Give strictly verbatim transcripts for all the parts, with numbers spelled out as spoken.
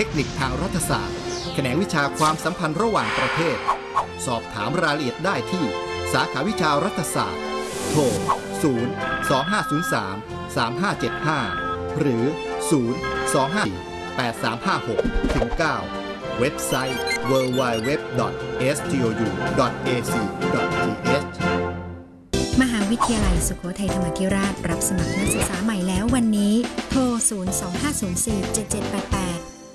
คนิคทางรัฐศาสตร์แขนงวิชาความสัมพันธ์ระหว่างประเทศสอบถามรายละเอียดได้ที่สาขาวิชารัฐศาสตร์โทรศูนย์ สอง ห้า ศูนย์ สาม สาม ห้า เจ็ด ห้าหรือศูนย์ สอง ห้า สี่ แปด สาม ห้า หก เก้า เว็บไซต์ ดับเบิลยู ดับเบิลยู ดับเบิลยู ดอท เอส ที โอ ยู ดอท เอ ซี ดอท ที เอชมหาวิทยาลัยสุโขทัยธรรมาธิราชรับสมัครนักศึกษาใหม่แล้ววันนี้โทร ศูนย์ สอง ห้า ศูนย์ สี่ เจ็ด เจ็ด แปด แปด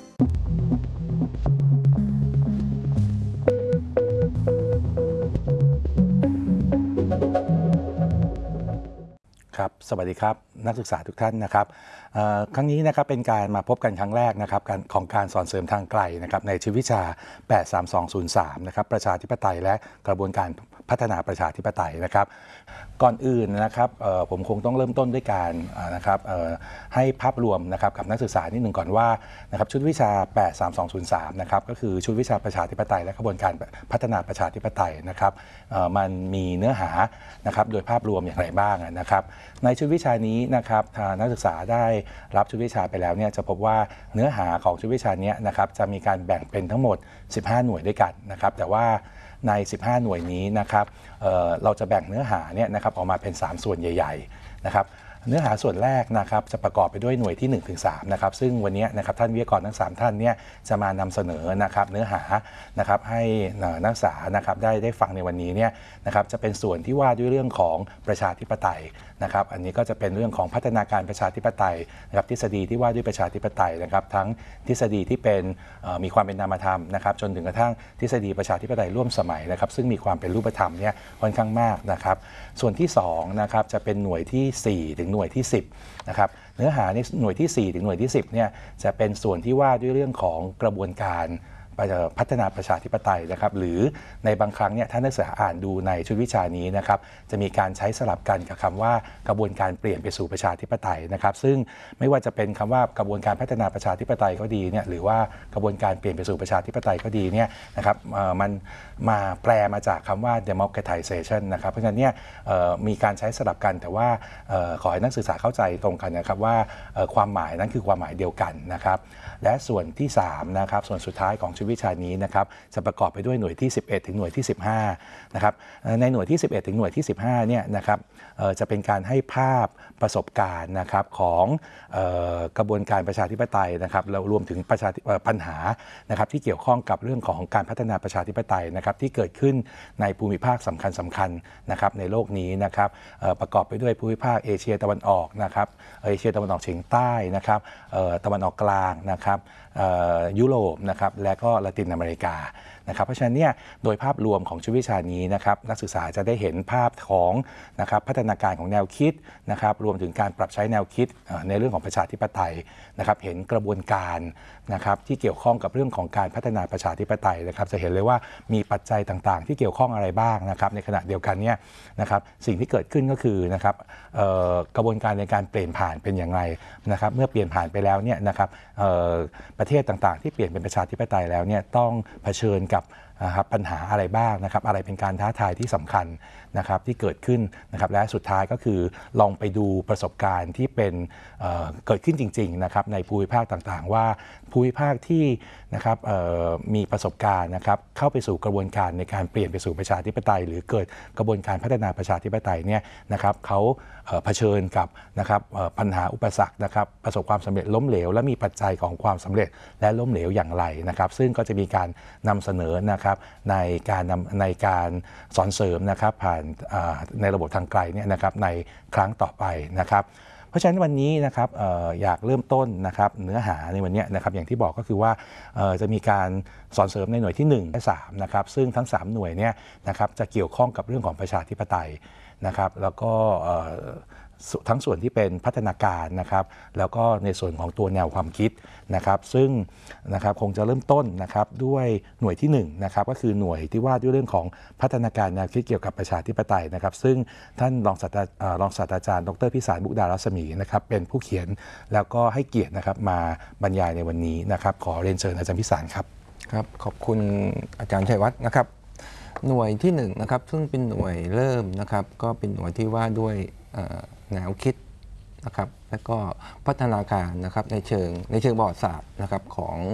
ครับสวัสดีครับนักศึกษาทุกท่านนะครับครั้งนี้นะครับเป็นการมาพบกันครั้งแรกนะครับของการสอนเสริมทางไกลนะครับในชีววิชาแปด สาม สอง ศูนย์ สามนะครับประชาธิปไตยและกระบวนการพัฒนาประชาธิปไตยนะครับก่อนอื่นนะครับผมคงต้องเริ่มต้นด้วยการนะครับให้ภาพรวมนะครับกับนักศึกษานิดหนึ่งก่อนว่านะครับชุดวิชาแปด สาม สอง ศูนย์ สามนะครับก็คือชุดวิชาประชาธิปไตยและกระบวนการพัฒนาประชาธิปไตยนะครับมันมีเนื้อหานะครับโดยภาพรวมอย่างไรบ้างนะครับในชุดวิชานี้นะครับนักศึกษาได้รับชุดวิชาไปแล้วเนี่ยจะพบว่าเนื้อหาของชุดวิชานี้นะครับจะมีการแบ่งเป็นทั้งหมดสิบห้าหน่วยด้วยกันนะครับแต่ว่าในสิบห้าหน่วยนี้นะครับ เอ่อ เราจะแบ่งเนื้อหาเนี่ยนะครับออกมาเป็นสามส่วนใหญ่ๆนะครับเนื้อหาส่วนแรกนะครับจะประกอบไปด้วยหน่วยที่ หนึ่งถึงสาม นะครับซึ่งวันนี้นะครับท่านวิทยากรทั้งสามท่านเนี่ยจะมานำเสนอนะครับเนื้อหานะครับให้นักศึกษานะครับได้ได้ฟังในวันนี้เนี่ยนะครับจะเป็นส่วนที่ว่าด้วยเรื่องของประชาธิปไตยนะครับอันนี้ก็จะเป็นเรื่องของพัฒนาการประชาธิปไตยนะครับทฤษฎีที่ว่าด้วยประชาธิปไตยนะครับทั้งทฤษฎีที่เป็นมีความเป็นนามธรรมนะครับจนถึงกระทั่งทฤษฎีประชาธิปไตยร่วมสมัยนะครับซึ่งมีความเป็นรูปธรรมเนี่ยค่อนข้างมากนะครับส่วนที่สองนะครับจะเป็นหน่วยที่สี่ถึงหน่วยที่สิบนะครับเนื้อหาในหน่วยที่สี่ถึงหน่วยที่สิบเนี่ยจะเป็นส่วนที่ว่าด้วยเรื่องของกระบวนการพัฒนาประชาธิปไตยนะครับหรือในบางครั้งเนี่ยท่านนักศึกษาอ่านดูในชุดวิชานี้นะครับจะมีการใช้สลับกันกับคำว่ากระบวนการเปลี่ยนไปสู่ประชาธิปไตยนะครับซึ่งไม่ว่าจะเป็นคำว่ากระบวนการพัฒนาประชาธิปไตยก็ดีเนี่ยหรือว่ากระบวนการเปลี่ยนไปสู่ประชาธิปไตยก็ดีเนี่ยนะครับมันมาแปลมาจากคำว่า democratization นะครับเพราะฉะนั้นเนี่ยมีการใช้สลับกันแต่ว่าขอให้นักศึกษาเข้าใจตรงกันนะครับว่าความหมายนั้นคือความหมายเดียวกันนะครับและส่วนที่สามนะครับส่วนสุดท้ายของชุดวิชานี้นะครับจะประกอบไปด้วยหน่วยที่สิบเอ็ดถึงหน่วยที่สิบห้านะครับในหน่วยที่สิบเอ็ดถึงหน่วยที่สิบห้าเนี่ยนะครับจะเป็นการให้ภาพประสบการณ์นะครับของกระบวนการประชาธิปไตยนะครับแล้วรวมถึงประชาปัญหานะครับที่เกี่ยวข้องกับเรื่องของการพัฒนาประชาธิปไตยนะครับที่เกิดขึ้นในภูมิภาคสำคัญสำคัญนะครับในโลกนี้นะครับประกอบไปด้วยภูมิภาคเอเชียตะวันออกนะครับเอเชียตะวันออกเฉียงใต้นะครับตะวันออกกลางนะครับยุโรปนะครับและก็ละตินอเมริกานะครับเพราะฉะนั้นเนี่ยโดยภาพรวมของชุดวิชานี้นะครับนักศึกษาจะได้เห็นภาพของนะครับพัฒนาการของแนวคิดนะครับรวมถึงการปรับใช้แนวคิดในเรื่องของประชาธิปไตยนะครับเห็นกระบวนการนะครับที่เกี่ยวข้องกับเรื่องของการพัฒนาประชาธิปไตยนะครับจะเห็นเลยว่ามีปัจจัยต่างๆที่เกี่ยวข้องอะไรบ้างนะครับในขณะเดียวกันเนี่ยนะครับสิ่งที่เกิดขึ้นก็คือนะครับกระบวนการในการเปลี่ยนผ่านเป็นอย่างไรนะครับเมื่อเปลี่ยนผ่านไปแล้วเนี่ยนะครับประเทศต่างๆที่เปลี่ยนเป็นประชาธิปไตยแล้วเนี่ยต้องเผชิญกับนะครับปัญหาอะไรบ้างนะครับอะไรเป็นการท้าทายที่สำคัญนะครับที่เกิดขึ้นนะครับและสุดท้ายก็คือลองไปดูประสบการณ์ที่เป็น เ, เกิดขึ้นจริงๆนะครับในภูมิภาคต่างๆว่าภูมิภาคที่นะครับมีประสบการณ์นะครับเข้าไปสู่กระบวนการในการเปลี่ยนไปสู่ประชาธิปไตยหรือเกิดกระบวนการพัฒนาประชาธิปไตยเนี่ยนะครับเขาเผชิญกับนะครับปัญหาอุปสรรคนะครับประสบความสำเร็จล้มเหลวและมีปัจจัยของความสำเร็จและล้มเหลวอย่างไรนะครับซึ่งก็จะมีการนำเสนอนะครับในการในการสอนเสริมนะครับผ่านในระบบทางไกลเนี่ยนะครับในครั้งต่อไปนะครับเพราะฉะนั้นวันนี้นะครับ อ, อยากเริ่มต้นนะครับเนื้อหาในวันนี้นะครับอย่างที่บอกก็คือว่าจะมีการสอนเสริมในหน่วยที่หนึ่งและสามนะครับซึ่งทั้งสามหน่วยเนี่ยนะครับจะเกี่ยวข้องกับเรื่องของประชาธิปไตยนะครับแล้วก็ทั้งส่วนที่เป็นพัฒนาการนะครับแล้วก็ในส่วนของตัวแนวความคิดนะครับซึ่งนะครับคงจะเริ่มต้นนะครับด้วยหน่วยที่หนึ่งนะครับก็คือหน่วยที่ว่าด้วยเรื่องของพัฒนาการแนวคิดเกี่ยวกับประชาธิปไตยนะครับซึ่งท่านรองศาสตรารองศาสตราจารย์ดร.พิสารมุกดารัศมีนะครับเป็นผู้เขียนแล้วก็ให้เกียรตินะครับมาบรรยายในวันนี้นะครับขอเรียนเชิญอาจารย์พิสารครับครับขอบคุณอาจารย์ชัยวัฒน์นะครับหน่วยที่หนึ่งนะครับซึ่งเป็นหน่วยเริ่มนะครับก็เป็นหน่วยที่ว่าด้วยแนวคิดนะครับและก็พัฒนาการนะครับในเชิงในเชิงประวัติศาสตร์นะครับของ